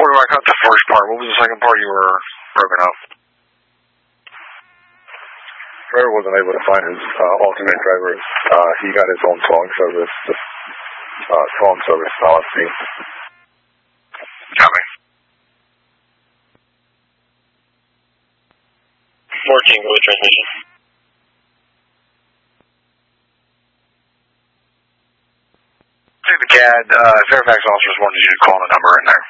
I got the first part. What was the second part you were broken up? Trevor wasn't able to find his alternate driver. He got his own towing service. Towing service policy. Got me. Working with transmission. Hey, the CAD, Fairfax officers wanted you to call the number in there.